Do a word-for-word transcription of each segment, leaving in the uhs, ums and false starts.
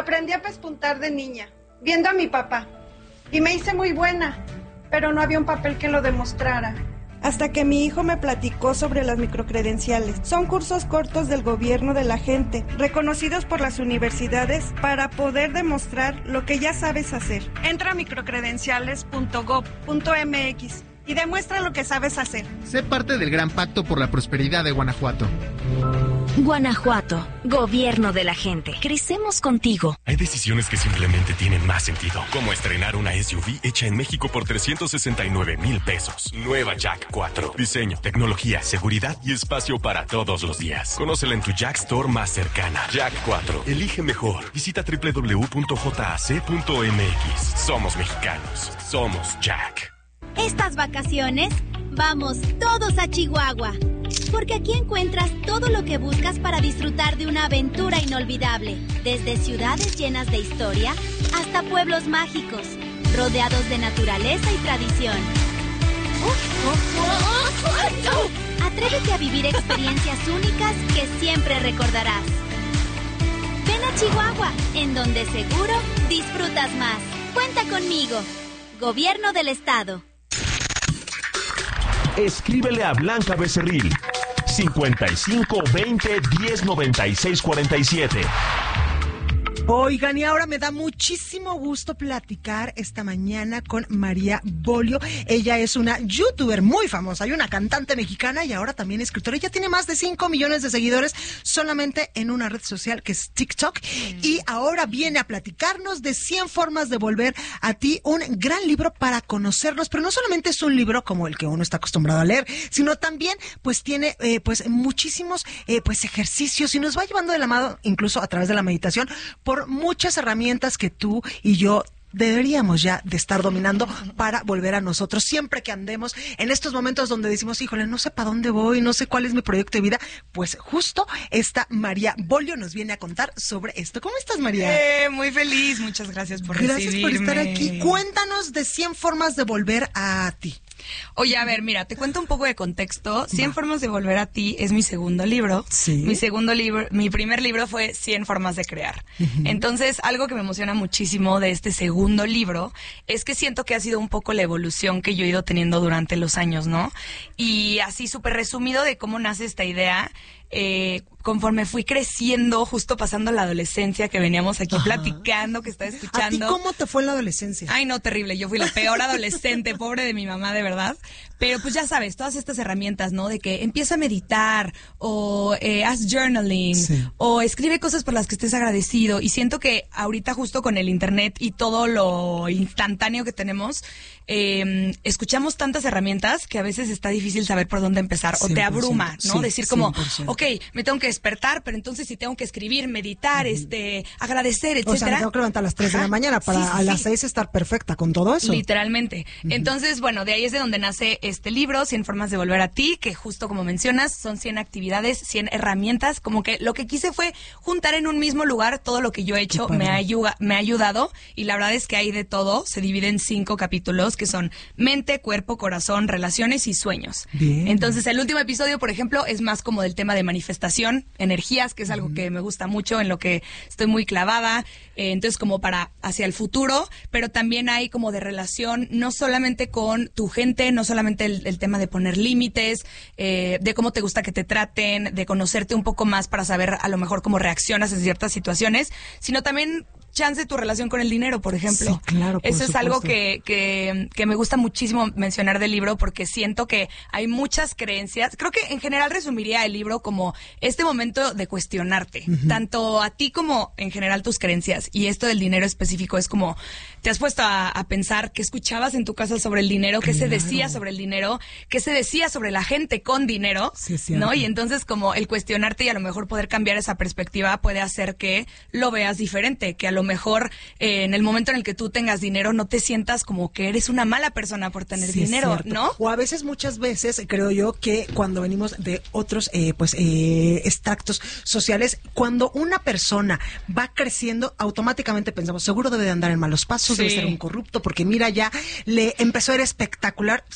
Aprendí a pespuntar de niña, viendo a mi papá. Y me hice muy buena, pero no había un papel que lo demostrara. Hasta que mi hijo me platicó sobre las microcredenciales. Son cursos cortos del gobierno de la gente, reconocidos por las universidades para poder demostrar lo que ya sabes hacer. Entra a microcredenciales punto gob punto mx y demuestra lo que sabes hacer. Sé parte del Gran Pacto por la Prosperidad de Guanajuato. Guanajuato, gobierno de la gente. Crecemos contigo. Hay decisiones que simplemente tienen más sentido, como estrenar una S U V hecha en México por trescientos sesenta y nueve mil pesos. Nueva Jack cuatro. Diseño, tecnología, seguridad y espacio para todos los días. Conócela en tu Jack Store más cercana. Jack cuatro. Elige mejor. Visita doble u doble u doble u punto j a c punto m x. Somos mexicanos. Somos Jack. Estas vacaciones, vamos todos a Chihuahua. Porque aquí encuentras todo lo que buscas para disfrutar de una aventura inolvidable. Desde ciudades llenas de historia hasta pueblos mágicos, rodeados de naturaleza y tradición. Atrévete a vivir experiencias únicas que siempre recordarás. Ven a Chihuahua, en donde seguro disfrutas más. Cuenta conmigo. Gobierno del Estado. Escríbele a Blanca Becerril, cincuenta y cinco veinte diez noventa y seis cuarenta y siete. Oigan, y ahora me da muchísimo gusto platicar esta mañana con María Bolio. Ella es una youtuber muy famosa y una cantante mexicana y ahora también escritora. Ella tiene más de cinco millones de seguidores solamente en una red social que es TikTok. Mm. Y ahora viene a platicarnos de cien formas de volver a ti, un gran libro para conocernos. Pero no solamente es un libro como el que uno está acostumbrado a leer, sino también pues tiene eh, pues muchísimos eh, pues ejercicios y nos va llevando de la mano incluso a través de la meditación por muchas herramientas que tú y yo deberíamos ya de estar dominando para volver a nosotros siempre que andemos en estos momentos donde decimos, híjole, no sé para dónde voy, no sé cuál es mi proyecto de vida. Pues justo esta María Bolio nos viene a contar sobre esto. ¿Cómo estás, María? Eh, muy feliz, muchas gracias por gracias recibirme. Gracias por estar aquí. Cuéntanos de cien formas de volver a ti. Oye, a ver, mira, te cuento un poco de contexto. cien formas de volver a ti es mi segundo libro. Sí. Mi segundo libro, mi primer libro fue cien formas de crear. Uh-huh. Entonces, algo que me emociona muchísimo de este segundo libro es que siento que ha sido un poco la evolución que yo he ido teniendo durante los años, ¿no? Y así súper resumido de cómo nace esta idea. Eh, conforme fui creciendo, justo pasando la adolescencia que veníamos aquí Ajá. platicando, que estaba escuchando. ¿A ti cómo te fue en la adolescencia? Ay, no, terrible. Yo fui la peor adolescente, pobre de mi mamá, de verdad. Pero pues ya sabes, todas estas herramientas, ¿no? De que empieza a meditar, o eh, haz journaling, sí. o escribe cosas por las que estés agradecido. Y siento que ahorita justo con el internet y todo lo instantáneo que tenemos, eh, escuchamos tantas herramientas que a veces está difícil saber por dónde empezar, o te abruma, ¿no? Sí, decir como, ok, me tengo que despertar, pero entonces si tengo que escribir, meditar, uh-huh. este, agradecer, etcétera. O sea, me tengo que levantar a las tres Ajá. de la mañana para sí, sí, a las seis estar perfecta con todo eso. Literalmente. Uh-huh. Entonces, bueno, de ahí es de donde nace este libro, cien formas de volver a ti, que justo como mencionas, son cien actividades, cien herramientas, como que lo que quise fue juntar en un mismo lugar todo lo que yo he hecho, me ha, ayuda, me ha ayudado, y la verdad es que hay de todo, se divide en cinco capítulos, que son mente, cuerpo, corazón, relaciones y sueños. Bien. Entonces, el último episodio, por ejemplo, es más como del tema de manifestación, energías, que es algo uh-huh. que me gusta mucho, en lo que estoy muy clavada, eh, entonces como para hacia el futuro, pero también hay como de relación, no solamente con tu gente, no solamente el, el tema de poner límites, eh, de cómo te gusta que te traten, de conocerte un poco más para saber a lo mejor cómo reaccionas en ciertas situaciones, sino también chance tu relación con el dinero, por ejemplo. Sí, claro, por Eso supuesto. es algo que, que, que me gusta muchísimo mencionar del libro, porque siento que hay muchas creencias. Creo que en general resumiría el libro como este momento de cuestionarte, uh-huh. tanto a ti como en general tus creencias. Y esto del dinero específico es como, te has puesto a, a pensar qué escuchabas en tu casa sobre el dinero, qué claro. se decía sobre el dinero, qué se decía sobre la gente con dinero, sí, ¿no? Y entonces como el cuestionarte y a lo mejor poder cambiar esa perspectiva puede hacer que lo veas diferente, que a lo mejor eh, en el momento en el que tú tengas dinero no te sientas como que eres una mala persona por tener sí, dinero, cierto. ¿no? O a veces, muchas veces, creo yo que cuando venimos de otros eh, pues eh, extractos sociales, cuando una persona va creciendo, automáticamente pensamos, seguro debe de andar en malos pasos, sí. debe ser un corrupto, porque mira, ya le empezó a ir espectacular, sí.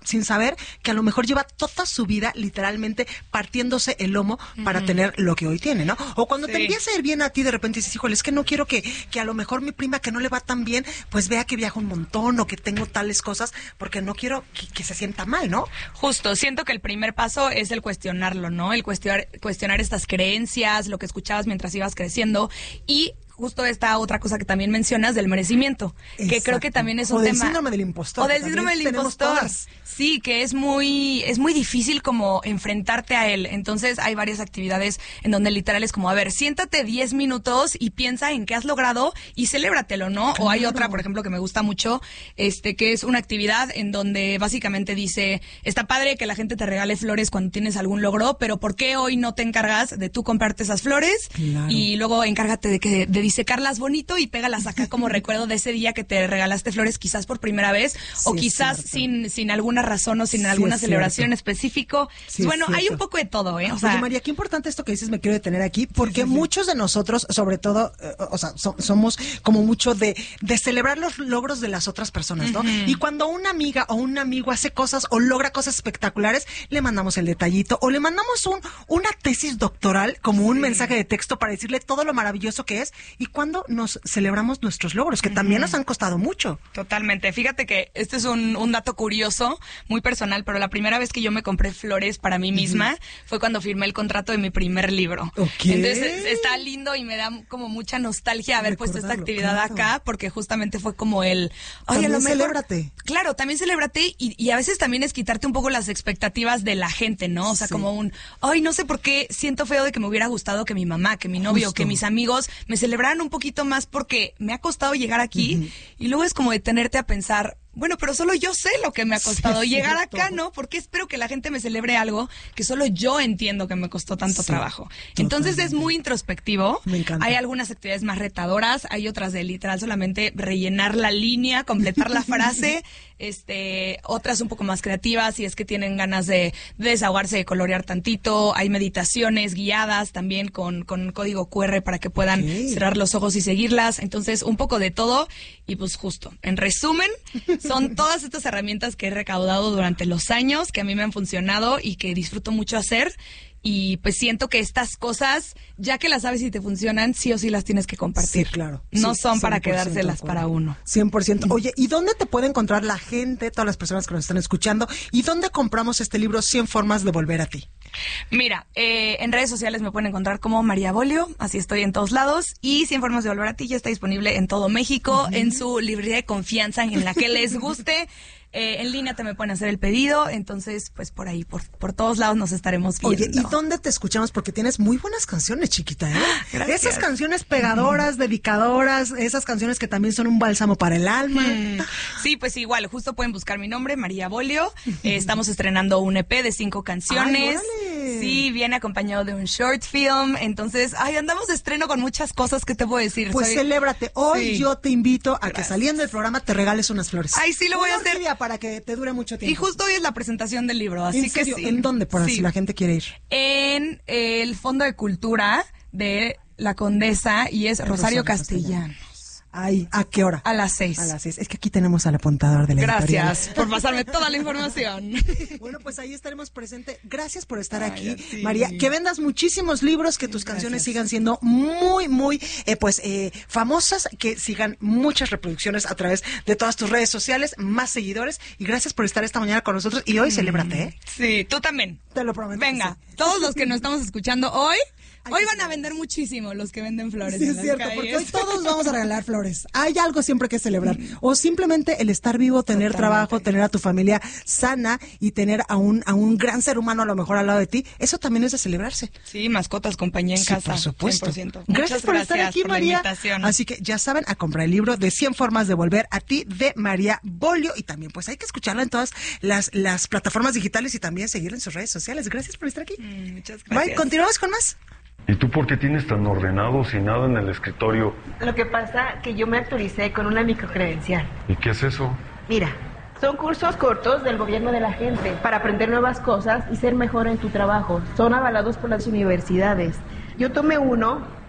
sin saber que a lo mejor lleva toda su vida literalmente partiéndose el lomo uh-huh. para tener lo que hoy tiene, ¿no? O cuando sí. te empieza a ir bien a ti, de repente dices, híjole, es que no quiero que, que a lo mejor mi prima que no le va tan bien, pues vea que viajo un montón o que tengo tales cosas, porque no quiero que, que se sienta mal, ¿no? Justo, siento que el primer paso es el cuestionarlo, ¿no? El cuestionar, cuestionar estas creencias, lo que escuchabas mientras ibas creciendo y justo esta otra cosa que también mencionas del merecimiento, Exacto. que creo que también es un o del tema... síndrome del impostor. O del síndrome del impostor. Todas. Sí, que es muy es muy difícil como enfrentarte a él. Entonces hay varias actividades en donde literal es como, a ver, siéntate diez minutos y piensa en qué has logrado y celébratelo, ¿no? Claro. O hay otra, por ejemplo, que me gusta mucho, este que es una actividad en donde básicamente dice, está padre que la gente te regale flores cuando tienes algún logro, pero ¿por qué hoy no te encargas de tú comprarte esas flores? Claro. Y luego encárgate de que de disecarlas bonito y pégalas acá como recuerdo de ese día que te regalaste flores quizás por primera vez sí, o quizás sin sin alguna razón o sin sí, alguna celebración en específico. Sí, bueno, hay un poco de todo, ¿eh? O sea, Oye, María, qué importante esto que dices, me quiero detener aquí, porque sí, sí, muchos sí. de nosotros, sobre todo, eh, o sea, so, somos como mucho de, de celebrar los logros de las otras personas, ¿no? Uh-huh. Y cuando una amiga o un amigo hace cosas o logra cosas espectaculares, le mandamos el detallito o le mandamos un una tesis doctoral como un sí. mensaje de texto para decirle todo lo maravilloso que es. Y cuando nos celebramos nuestros logros, que también nos han costado mucho. Totalmente. Fíjate que este es un, un dato curioso, muy personal, pero la primera vez que yo me compré flores para mí misma uh-huh. fue cuando firmé el contrato de mi primer libro. Okay. Entonces está lindo y me da como mucha nostalgia haber puesto esta actividad claro. acá, porque justamente fue como el... Oye, también celébrate. Claro, también celébrate y, y a veces también es quitarte un poco las expectativas de la gente, ¿no? O sea, sí. como un, ay, no sé por qué siento feo de que me hubiera gustado que mi mamá, que mi novio, Justo. que mis amigos me celebraran un poquito más porque me ha costado llegar aquí uh-huh. y luego es como detenerte a pensar, bueno, pero solo yo sé lo que me ha costado sí, llegar acá, ¿no? Porque espero que la gente me celebre algo que solo yo entiendo que me costó tanto sí, trabajo. Entonces totalmente. Es muy introspectivo. Me encanta. Hay algunas actividades más retadoras, hay otras de literal solamente rellenar la línea, completar la frase, este, otras un poco más creativas si es que tienen ganas de, de desahogarse, de colorear tantito. Hay meditaciones guiadas también con, con código cu erre para que puedan okay. cerrar los ojos y seguirlas. Entonces, un poco de todo y pues justo, en resumen, son todas estas herramientas que he recaudado durante los años, que a mí me han funcionado y que disfruto mucho hacer. Y pues siento que estas cosas, ya que las sabes y te funcionan, sí o sí las tienes que compartir. Sí, claro. No sí, son para quedárselas para uno. cien por ciento. Oye, ¿y dónde te puede encontrar la gente, todas las personas que nos están escuchando? ¿Y dónde compramos este libro, cien formas de volver a ti? Mira, eh, en redes sociales me pueden encontrar como María Bolio, así estoy en todos lados, y cien formas de volver a ti ya está disponible en todo México, uh-huh. en su librería de confianza en la que les guste. Eh, en línea también pueden hacer el pedido, entonces pues por ahí, por, por todos lados nos estaremos viendo. Oye, ¿y dónde te escuchamos? Porque tienes muy buenas canciones, chiquita, ¿eh? Gracias. Esas canciones pegadoras, dedicadoras, esas canciones que también son un bálsamo para el alma. Hmm. Sí, pues igual, justo pueden buscar mi nombre, María Bolio. Eh, estamos estrenando un E P de cinco canciones. Ay, sí, viene acompañado de un short film, entonces, ay, andamos de estreno con muchas cosas que te puedo decir. Pues Soy... celébrate. Hoy sí. yo te invito a Gracias. que saliendo del programa te regales unas flores. Ay, sí, lo voy a hacer. Para que te dure mucho tiempo. Y justo hoy es la presentación del libro, así que sí. ¿En dónde? Para sí. si la gente quiere ir. En el Fondo de Cultura de la Condesa y es Rosario, Rosario Castellanos. Ay, ¿a qué hora? A las seis. A las seis. Es que aquí tenemos al apuntador de la editorial. Gracias por pasarme toda la información. Bueno, pues ahí estaremos presentes. Gracias por estar Ay, aquí, María. Que vendas muchísimos libros, que tus Gracias. canciones sigan siendo muy, muy, eh, pues, eh, famosas, que sigan muchas reproducciones a través de todas tus redes sociales, más seguidores. Y gracias por estar esta mañana con nosotros. Y hoy mm. celébrate, ¿eh? Sí, tú también. Te lo prometo. Venga, sí. todos los que nos estamos escuchando hoy, hoy van a vender muchísimo los que venden flores. Sí, en es las cierto, calles. porque hoy todos vamos a regalar flores. Hay algo siempre que celebrar. O simplemente el estar vivo, tener Totalmente. trabajo, tener a tu familia sana y tener a un, a un gran ser humano a lo mejor al lado de ti. Eso también es de celebrarse. Sí, mascotas, compañía en sí, casa. por supuesto. cien por ciento. Gracias Muchas por gracias estar aquí, por María. La invitación. Así que ya saben, a comprar el libro de cien formas de volver a ti de María Bolio. Y también pues hay que escucharla en todas las, las plataformas digitales y también seguirla en sus redes sociales. Gracias por estar aquí. Mm, muchas gracias. Bye, continuamos con más. ¿Y tú por qué tienes tan ordenado sin nada en el escritorio? Lo que pasa que yo me actualicé con una microcredencial. ¿Y qué es eso? Mira, son cursos cortos del gobierno de la gente para aprender nuevas cosas y ser mejor en tu trabajo. Son avalados por las universidades. Yo tomé uno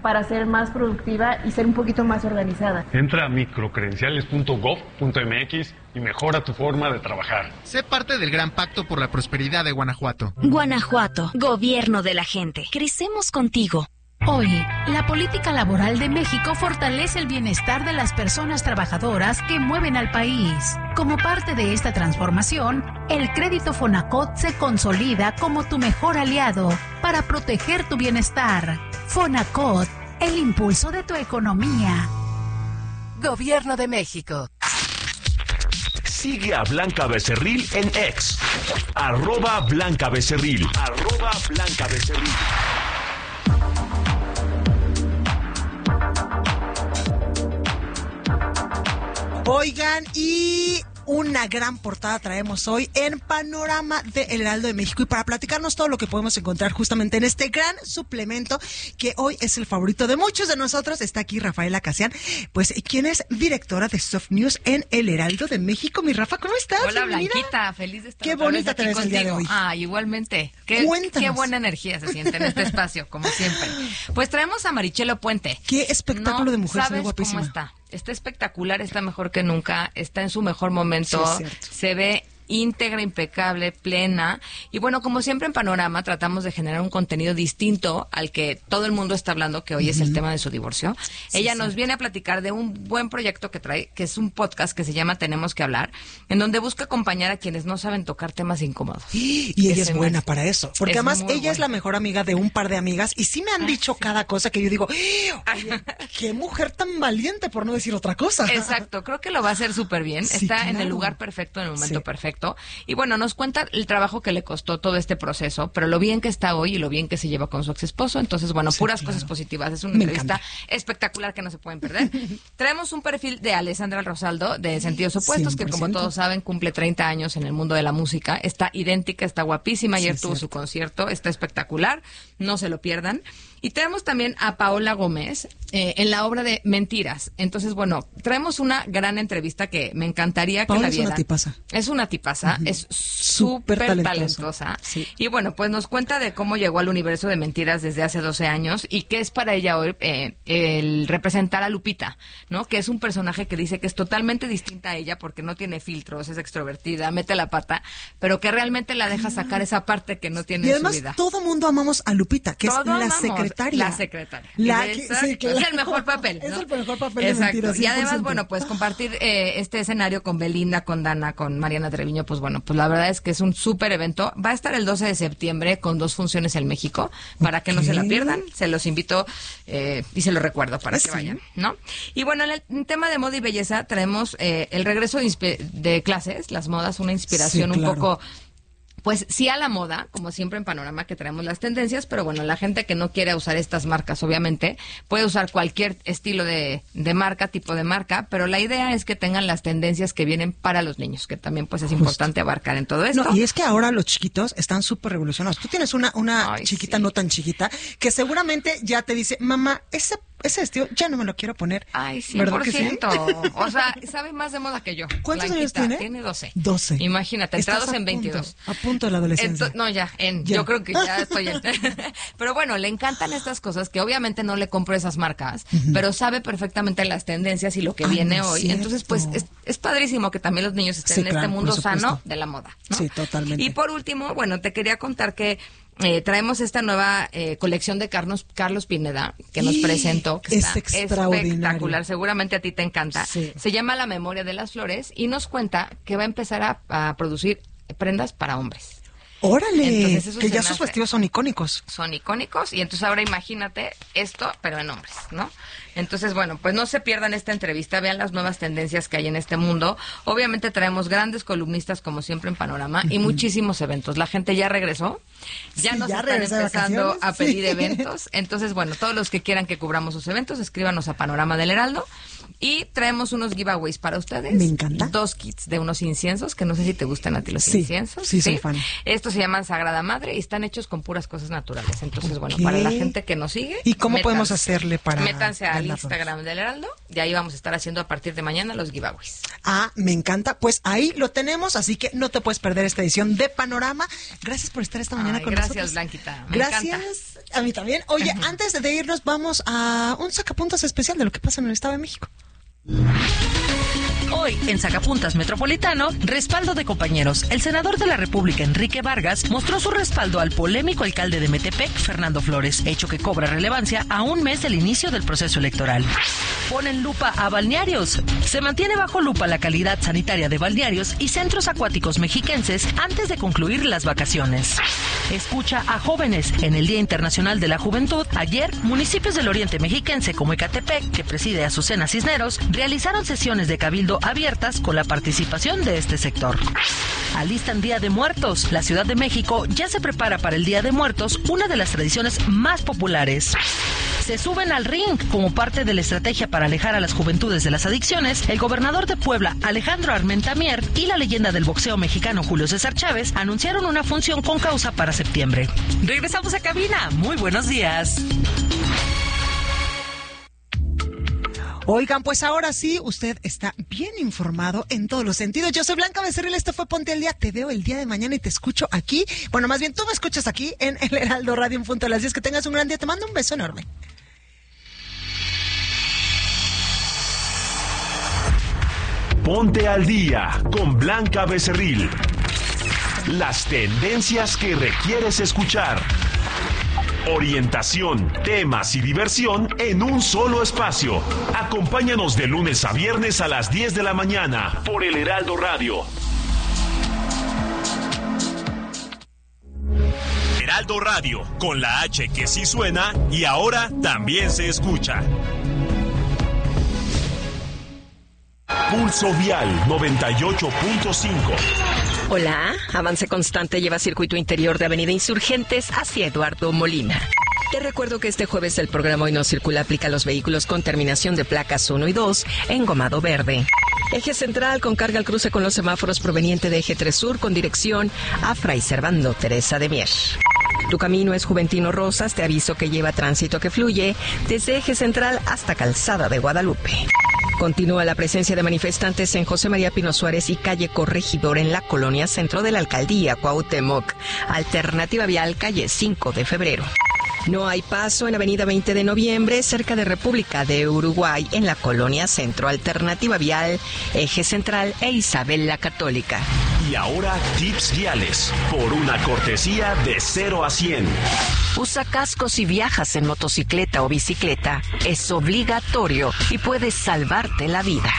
para ser más productiva y ser un poquito más organizada. Entra a microcredenciales punto gov punto m x y mejora tu forma de trabajar. Sé parte del Gran Pacto por la Prosperidad de Guanajuato. Guanajuato, gobierno de la gente. Crecemos contigo. Hoy, la política laboral de México fortalece el bienestar de las personas trabajadoras que mueven al país. Como parte de esta transformación, el crédito Fonacot se consolida como tu mejor aliado para proteger tu bienestar. Fonacot, el impulso de tu economía. Gobierno de México. Sigue a Blanca Becerril en X. Arroba Blanca Becerril. Arroba Blanca Becerril. Oigan, y una gran portada traemos hoy en Panorama de El Heraldo de México, y para platicarnos todo lo que podemos encontrar justamente en este gran suplemento que hoy es el favorito de muchos de nosotros, está aquí Rafaela Casian, pues quien es directora de Soft News en El Heraldo de México. Mi Rafa, ¿cómo estás? Hola, Bienvenida. Blanquita, feliz de estar Qué otra vez bonita aquí te ves el día de contigo. hoy. Ah, igualmente. Qué, qué buena energía se siente en este espacio, como siempre. Pues traemos a Marichelo Puente. Qué espectáculo no de mujer, se ve sabes guapísima. cómo está. Está espectacular, está mejor que nunca, está en su mejor momento, Sí, es cierto. se ve íntegra, impecable, plena. Y bueno, como siempre en Panorama tratamos de generar un contenido distinto al que todo el mundo está hablando, que hoy uh-huh. es el tema de su divorcio. Sí, Ella sí. nos viene a platicar de un buen proyecto que trae, que es un podcast que se llama Tenemos que hablar, en donde busca acompañar a quienes no saben tocar temas incómodos. Y ella es buena más. para eso, porque Es además muy ella buena. es la mejor amiga de un par de amigas, y sí me han dicho cada cosa que yo digo, oye, qué mujer tan valiente, por no decir otra cosa. Exacto, creo que lo va a hacer súper bien. Sí, Está en claro. el lugar perfecto, en el momento Sí. perfecto. Y bueno, nos cuenta el trabajo que le costó todo este proceso, pero lo bien que está hoy y lo bien que se lleva con su ex esposo. Entonces, bueno, Sí, puras claro. cosas positivas. Es una Me entrevista encanta. espectacular que no se pueden perder. Traemos un perfil de Alessandra Rosaldo, de Sentidos Opuestos, que como cien por ciento. todos saben, cumple treinta años en el mundo de la música. Está idéntica, está guapísima. Ayer Sí, tuvo cierto. su concierto, está espectacular. No se lo pierdan. Y traemos también a Paola Gómez eh, en la obra de Mentiras. Entonces, bueno, traemos una gran entrevista que me encantaría que Paola la es una vieran. tipaza. Es una tipaza, Ujú. es Súper súper talentosa. talentosa. Sí. Y bueno, pues nos cuenta de cómo llegó al universo de Mentiras desde hace doce años y qué es para ella hoy eh, el representar a Lupita, ¿no? Que es un personaje que dice que es totalmente distinta a ella porque no tiene filtros, es extrovertida, mete la pata, pero que realmente la deja sacar esa parte que no tiene Y en además su vida. todo mundo amamos a Lupita, que Todo es la amamos. secretaria. La secretaria. La Y que- exacto, sí, claro. Es el mejor papel, ¿no? Es el mejor papel de Exacto. Mentiras, Y cien por además, ciento. bueno, pues compartir eh, este escenario con Belinda, con Dana, con Mariana Treviño, pues bueno, pues la verdad es que es un súper evento. Va a estar el doce de septiembre con dos funciones en México, para que no se la Ok. pierdan. Se los invito eh, y se los recuerdo para Sí. que vayan, ¿no? Y bueno, en el en tema de moda y belleza traemos eh, el regreso de, inspi- de clases, las modas, una inspiración Sí, un claro. poco... Pues sí a la moda, como siempre en Panorama que traemos las tendencias, pero bueno, la gente que no quiere usar estas marcas, obviamente, puede usar cualquier estilo de, de marca, tipo de marca, pero la idea es que tengan las tendencias que vienen para los niños, que también pues es Justo. importante abarcar en todo esto. No, y es que ahora los chiquitos están súper revolucionados. Tú tienes una, una Ay, chiquita sí. no tan chiquita que seguramente ya te dice, mamá, ese, ese vestido ya no me lo quiero poner. Ay, cien ¿Verdad por que sí? ciento. O sea, sabe más de moda que yo. ¿Cuántos Blanquita. años tiene? Tiene doce. doce. Imagínate, Estás entrados a en punto, veintidós. a punto de la adolescencia. Ento- no, ya, en, Ya. yo creo que ya estoy en. Pero bueno, le encantan estas cosas que obviamente no le compro esas marcas, Ujú. pero sabe perfectamente las tendencias y lo que Ah, viene no es hoy. cierto. Entonces, pues es, es padrísimo que también los niños estén Sí, en claro, este por mundo supuesto. sano de la moda, ¿no? Sí, totalmente. Y por último, bueno, te quería contar que eh, traemos esta nueva eh, colección de Carlos, Carlos Pineda, que nos presentó, que Es está extraordinario. espectacular, seguramente a ti te encanta. Sí. Se llama La Memoria de las Flores y nos cuenta que va a empezar a, a producir prendas para hombres. Órale, Entonces, eso que se ya me sus hace- vestidos son icónicos. Son icónicos y entonces ahora imagínate esto, pero en hombres, ¿no? Entonces, bueno, pues no se pierdan esta entrevista, vean las nuevas tendencias que hay en este mundo. Obviamente traemos grandes columnistas como siempre en Panorama y muchísimos eventos. La gente ya regresó, ya Sí, nos ya están regresó de empezando vacaciones, a pedir sí. eventos. Entonces, bueno, todos los que quieran que cubramos sus eventos, escríbanos a Panorama del Heraldo Y traemos unos giveaways para ustedes. Me encanta. Dos kits de unos inciensos, que no sé si te gustan a ti los sí, inciensos. Sí, soy fan. Estos se llaman Sagrada Madre y están hechos con puras cosas naturales. Entonces, bueno, para la gente que nos sigue. ¿Y cómo métanse, podemos hacerle para...? Métanse al ganarlos? Instagram del Heraldo. Y ahí vamos a estar haciendo a partir de mañana los giveaways. Ah, me encanta. Pues ahí lo tenemos, así que no te puedes perder esta edición de Panorama. Gracias por estar esta mañana Ay, con gracias, nosotros. Blanquita. Me Gracias. encanta. A mí también. Oye, uh-huh. antes de irnos, vamos a un sacapuntas especial de lo que pasa en el Estado de México. Hoy, en Sacapuntas Metropolitano, respaldo de compañeros. El senador de la República, Enrique Vargas, mostró su respaldo al polémico alcalde de Metepec, Fernando Flores, hecho que cobra relevancia a un mes del inicio del proceso electoral. Ponen lupa a balnearios. Se mantiene bajo lupa la calidad sanitaria de balnearios y centros acuáticos mexiquenses antes de concluir las vacaciones. Escucha a jóvenes. En el Día Internacional de la Juventud, ayer, municipios del oriente mexiquense como Ecatepec, que preside Azucena Cisneros, realizaron sesiones de cabildo abiertas con la participación de este sector. Alistan Día de Muertos. La Ciudad de México ya se prepara para el Día de Muertos, una de las tradiciones más populares. Se suben al ring. Como parte de la estrategia para alejar a las juventudes de las adicciones, el gobernador de Puebla, Alejandro Armenta Mier, y la leyenda del boxeo mexicano Julio César Chávez anunciaron una función con causa para septiembre. Regresamos a cabina. Muy buenos días. Oigan, pues ahora sí, usted está bien informado en todos los sentidos. Yo soy Blanca Becerril, esto fue Ponte al Día. Te veo el día de mañana y te escucho aquí. Bueno, más bien tú me escuchas aquí en el Heraldo Radio en punto a las diez. Que tengas un gran día. Te mando un beso enorme. Ponte al Día con Blanca Becerril. Las tendencias que requieres escuchar. Orientación, temas y diversión en un solo espacio. Acompáñanos de lunes a viernes a las diez de la mañana por el Heraldo Radio. Heraldo Radio, con la H que sí suena y ahora también se escucha. Pulso Vial noventa y ocho punto cinco. Hola, avance constante lleva circuito interior de Avenida Insurgentes hacia Eduardo Molina. Te recuerdo que este jueves el programa Hoy No Circula aplica a los vehículos con terminación de placas uno y dos en gomado verde. Eje central con carga al cruce con los semáforos proveniente de Eje tres Sur con dirección a Fray Servando Teresa de Mier. Tu camino es Juventino Rosas, te aviso que lleva tránsito que fluye desde Eje Central hasta Calzada de Guadalupe. Continúa la presencia de manifestantes en José María Pino Suárez y calle Corregidor en la colonia centro de la alcaldía Cuauhtémoc. Alternativa vial calle cinco de febrero. No hay paso en avenida veinte de noviembre, cerca de República de Uruguay, en la colonia centro. Alternativa vial, Eje Central e Isabel la Católica. Y ahora tips viales, por una cortesía de cero a cien. Usa cascos si viajas en motocicleta o bicicleta. Es obligatorio y puedes salvarte la vida.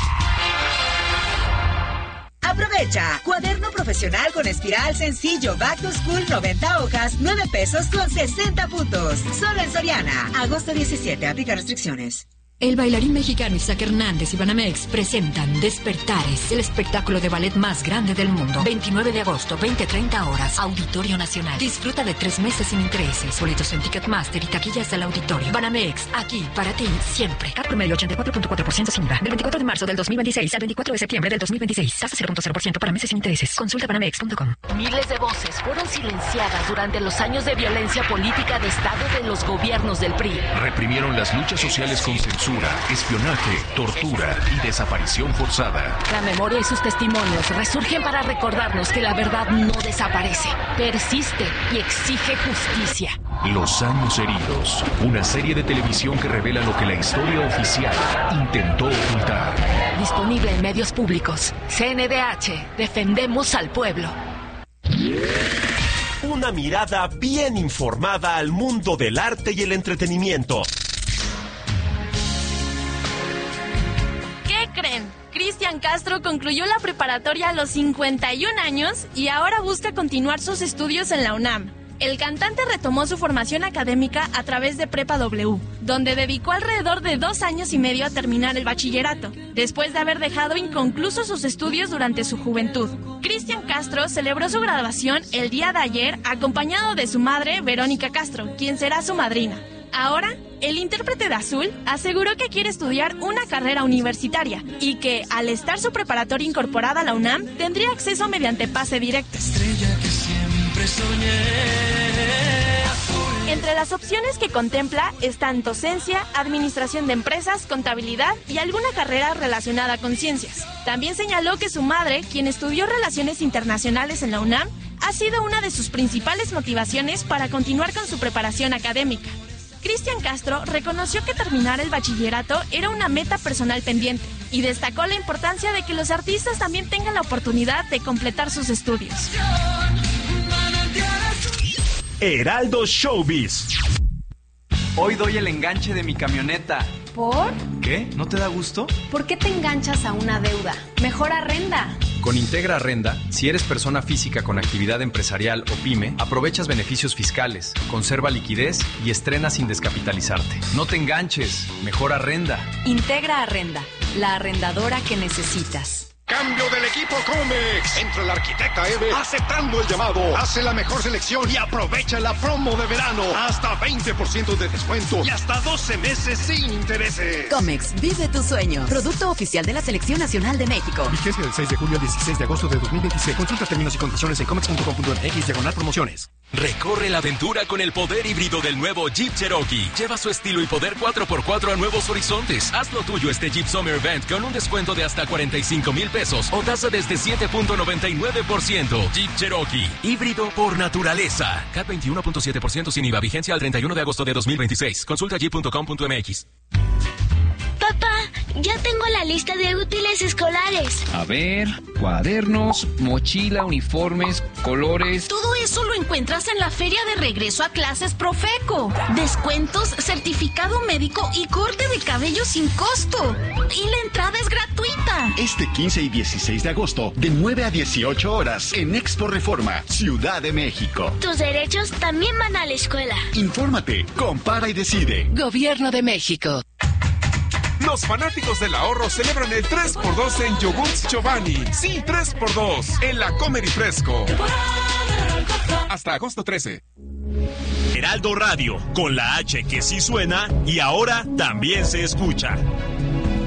Aprovecha, cuaderno profesional con espiral sencillo Back to School noventa hojas, nueve pesos con sesenta puntos. Solo en Soriana. Agosto diecisiete, aplica restricciones. El bailarín mexicano Isaac Hernández y Banamex presentan Despertares, el espectáculo de ballet más grande del mundo. veintinueve de agosto, veinte treinta horas, Auditorio Nacional. Disfruta de tres meses sin intereses. Boletos en Ticketmaster y taquillas del auditorio. Banamex, aquí para ti, siempre. Cat promedio ochenta y cuatro punto cuatro por ciento sin I V A. Del veinticuatro de marzo del dos mil veintiséis al veinticuatro de septiembre del dos mil veintiséis. Tasa cero punto cero por ciento para meses sin intereses. Consulta banamex punto com. Miles de voces fueron silenciadas durante los años de violencia política de Estado de los gobiernos del P R I. Reprimieron las luchas sociales con censura, espionaje, tortura y desaparición forzada. La memoria y sus testimonios resurgen para recordarnos que la verdad no desaparece, persiste y exige justicia. Los años heridos, una serie de televisión que revela lo que la historia oficial intentó ocultar. Disponible en medios públicos. C N D H, defendemos al pueblo. Una mirada bien informada al mundo del arte y el entretenimiento. ¿Qué creen? Cristian Castro concluyó la preparatoria a los cincuenta y un años y ahora busca continuar sus estudios en la UNAM. El cantante retomó su formación académica a través de Prepa W, donde dedicó alrededor de dos años y medio a terminar el bachillerato, después de haber dejado inconclusos sus estudios durante su juventud. Cristian Castro celebró su graduación el día de ayer acompañado de su madre, Verónica Castro, quien será su madrina. Ahora El intérprete de Azul aseguró que quiere estudiar una carrera universitaria y que, al estar su preparatoria incorporada a la UNAM, tendría acceso mediante pase directo. Estrella que siempre soñé. Entre las opciones que contempla están docencia, administración de empresas, contabilidad y alguna carrera relacionada con ciencias. También señaló que su madre, quien estudió Relaciones Internacionales en la UNAM, ha sido una de sus principales motivaciones para continuar con su preparación académica. Cristian Castro reconoció que terminar el bachillerato era una meta personal pendiente y destacó la importancia de que los artistas también tengan la oportunidad de completar sus estudios. Heraldo Showbiz. Hoy doy el enganche de mi camioneta. ¿Por? ¿Qué? ¿No te da gusto? ¿Por qué te enganchas a una deuda? Mejor arrenda. Con Integra Arrenda, si eres persona física con actividad empresarial o pyme, aprovechas beneficios fiscales, conserva liquidez y estrena sin descapitalizarte. No te enganches, mejor arrenda. Integra Arrenda, la arrendadora que necesitas. Cambio del equipo Comex. Entra la arquitecta Eve aceptando el llamado. Hace la mejor selección y aprovecha la promo de verano. Hasta veinte por ciento de descuento y hasta doce meses sin intereses. Comex, vive tu sueño. Producto oficial de la Selección Nacional de México. Vigencia del seis de julio al dieciséis de agosto de dos mil veintiséis. Consulta términos y condiciones en comex punto com punto m x diagonal promociones. Recorre la aventura con el poder híbrido del nuevo Jeep Cherokee. Lleva su estilo y poder cuatro por cuatro a nuevos horizontes. Haz lo tuyo este Jeep Summer Event con un descuento de hasta cuarenta y cinco mil pesos o tasa desde siete punto noventa y nueve por ciento. Jeep Cherokee, híbrido por naturaleza. C A T veintiuno punto siete por ciento sin I V A, vigencia al treinta y uno de agosto de dos mil veintiséis. Consulta jeep punto com punto m x. Papá, ya tengo la lista de útiles escolares. A ver, cuadernos, mochila, uniformes, colores. Todo eso lo encuentras en la feria de regreso a clases Profeco. Descuentos, certificado médico y corte de cabello sin costo. Y la entrada es gratuita. Este quince y dieciséis de agosto, de nueve a dieciocho horas, en Expo Reforma, Ciudad de México. Tus derechos también van a la escuela. Infórmate, compara y decide. Gobierno de México. Los fanáticos del ahorro celebran el tres por dos en Yogurts Giovanni. Sí, tres por dos en la Comer y Fresco. Hasta agosto trece. Heraldo Radio, con la H que sí suena y ahora también se escucha.